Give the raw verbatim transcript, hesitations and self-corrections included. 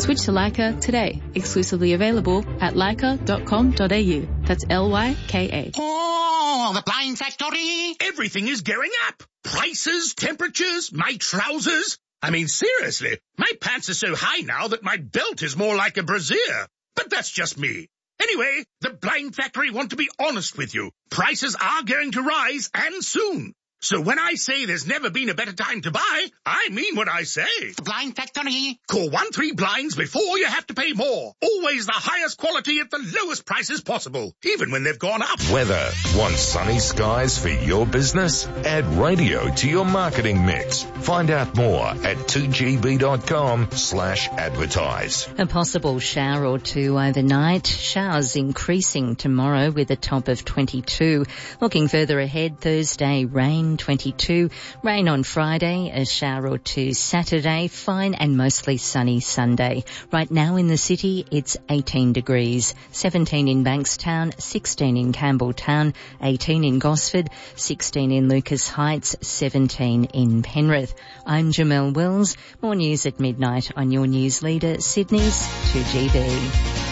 Switch to Leica today. Exclusively available at leica dot com dot a u. That's L Y K A. Oh, the Blind Factory. Everything is going up. Prices, temperatures, my trousers. I mean, seriously, my pants are so high now that my belt is more like a brassiere. But that's just me. Anyway, the Blind Factory want to be honest with you. Prices are going to rise, and soon. So when I say there's never been a better time to buy, I mean what I say. The Blind Factory. Call one three blinds before you have to pay more. Always the highest quality at the lowest prices possible, even when they've gone up. Weather. Want sunny skies for your business? Add radio to your marketing mix. Find out more at two g b dot com slash advertise. A possible shower or two overnight. Showers increasing tomorrow with a top of twenty-two. Looking further ahead, Thursday, rain twenty-two. Rain on Friday, a shower or two Saturday, fine and mostly sunny Sunday. Right now in the city, it's eighteen degrees, seventeen in Bankstown, sixteen in Campbelltown, eighteen in Gosford, sixteen in Lucas Heights, seventeen in Penrith. I'm Jamelle Wills. More news at midnight on your news leader, Sydney's two G B.